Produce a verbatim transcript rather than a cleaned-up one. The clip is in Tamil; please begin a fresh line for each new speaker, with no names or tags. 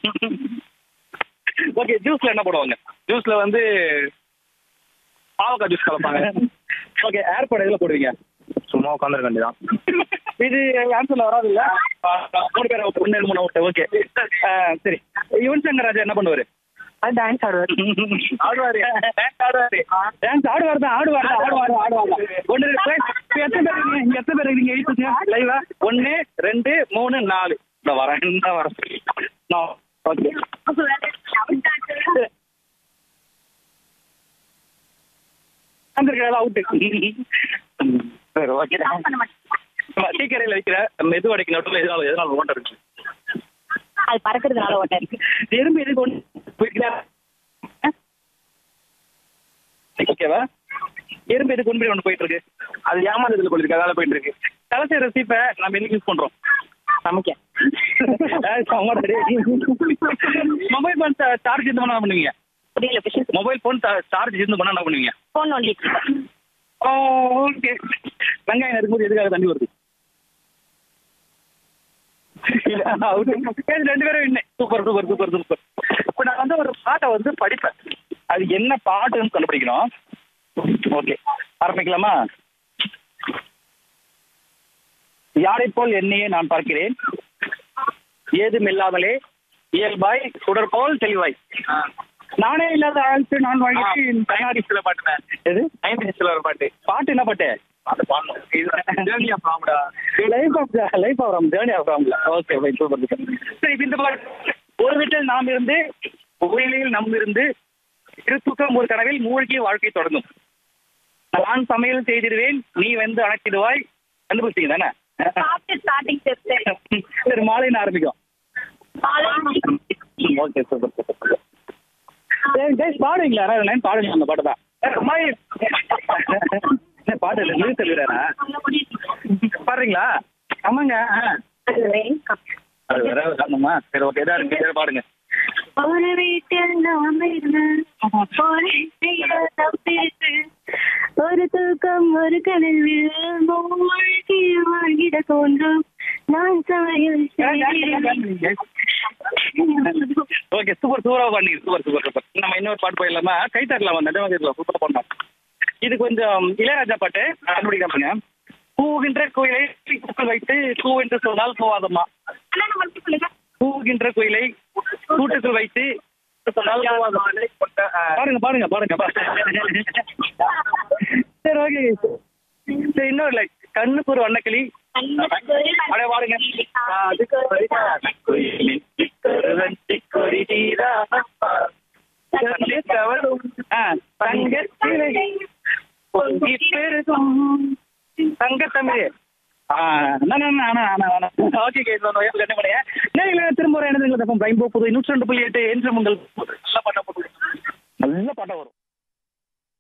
ஓகே, ஜூஸ்ல என்ன போடுவாங்க? ஜூஸ்ல வந்து பாவக்காய் ஜூஸ் கலப்பாங்க. ஓகே, ஏர்போர்ட் எதுல போடுவீங்க?
சும்மா உட்காந்துருக்க வேண்டியதான்.
இது ஆன்சர்ல வராது இல்ல? மூணு பேர் அவுட், ஒன்னு மூணு அவுட். ஓகே, சரி. யுவன் சங்கர் ராஜா என்ன பண்ணுவாரு?
அது டான்ஸ் ஆடுவார்.
ஆடுவாரு, டான்ஸ் ஆடுவாரு. டான்ஸ் ஆடுவார் தான், ஆடுவார் தான், ஆடுவார் ஆடுவார் தான். ஒன்று இப்ப எத்தனை பேர் இருக்கீங்க? இங்க எத்தனை பேர் இருக்கீங்க? எழுத்துங்க லைவா. ஒன்னு ரெண்டு மூணு நாலு. இந்த வரேன், இந்த வரேன். Okay, out. சரி, ஓகே. டீ கடையில் வைக்கிற மெது அடைக்கு நடுவில் எதனால எதனால ஓட்டம் இருக்கு?
அது பறக்கிறதுனால ஓட்டம் இருக்கு.
எறும்பு எதுக்கு ஒன்று போய்க்கிறா? ஓகேவா? எறும்பு எதுக்கு ஒன்று ஒன்று போயிட்டு இருக்கு? அது ஏமாந்ததுல போயிருக்கு, அதால போயிட்டு இருக்கு. கலசை ரெசிப்பை நம்ம என்ன யூஸ் பண்றோம்?
சமைக்க.
மொபைல் போன் சார்ஜ் இருந்து பண்ணா பண்ணுவீங்க?
புரியல.
மொபைல் போன் சார்ஜ் இருந்து பண்ணா என்ன பண்ணுவீங்க?
போன் நோண்டி.
ஓகே. வெங்காயம் இருக்கும்போது எதுக்காக தண்ணி வருது? ரெண்டு பேரும் சூப்பர் சூப்பர் சூப்பர் சூப்பர். இப்ப நான் வந்து ஒரு பாட்டை வந்து படிப்பேன், அது என்ன பாட்டுன்னு கண்டுபிடிக்கணும். ஓகே, ஆரம்பிக்கலாமா? யாரை போல் என்னையே நான் பார்க்கிறேன், ஏதும் இல்லாமலே இயல்பாய் சுடர் போல் தெளிவாய், நானே இல்லாத ஆழ்த்து நான் வாழ்கிறேன்.
நைன்டிஸ்ல பாட்டுனே.
எது?
நைன்டிஸ்ல ஒரு பாட்டு.
பாட்டு என்ன பாட்டு?
அது பாடணும். Journey of ராம்டா.
Life of life of Ram, journey of ராம்ல. Okay, super. சரி, இப்ப இந்த பாட்டு. ஒரு வீட்டில் நாம் இருந்து, உயிரில் நம் இருந்து, இரு தூக்கம் ஒரு கனவில் மூழ்கிய வாழ்க்கை தொடங்கும். நான் சமையல் செய்திடுவேன், நீ வந்து அணைச்சிடுவாய். கண்டுபிடிச்சிங்க தானே? சரி, மாலைன்னு ஆரம்பிக்கும். Okay, super super. பாடுவீங்களா? லைன் பாடுங்க அந்த பாட்டு தான். பாட்டு இல்லை, நியூஸ் சொல்லிடுறா பாடுறீங்களா? ஆமாங்க. அது வேற காரணமா? சரி, ஓகே, எதா இருக்கு பாடுங்க.
ஒரு வீட்டில் நாம் ஒரு தூக்கம் ஒரு கனவில் மூழ்கி வாழ்கிட தோன்றும் நான் சமையல்.
ஓகே, சூப்பர் சூப்பரா பண்ணீங்க. Super super super. நம்ம இன்னொரு பாட்டு போயிடலாமா? கை தரலாமா? நிஜமாக சூப்பரா பண்ணோம். இது கொஞ்சம் இளையராஜா பாட்டு, கண்டுபிடிக்காமங்க. பூகின்ற கோயிலை பூக்கள் வைத்து பூ என்று சொன்னால் போவாதம்மா. பூகின்ற கோயிலை கூட்டுக்குள் வைத்து சொன்னால் பாருங்க பாருங்க பாருங்க. சரி, ஓகே. சரி, இன்னொரு லைக். கண்ணுக்கு ஒரு வண்ணக்கிளி அடைய பாருங்க. தங்கத்தமிழ். திரும்ப புது நூற்றி ரெண்டு புள்ளி எட்டு என்று உங்கள் நல்ல பாட்டா நல்ல பாட்டா வரும்.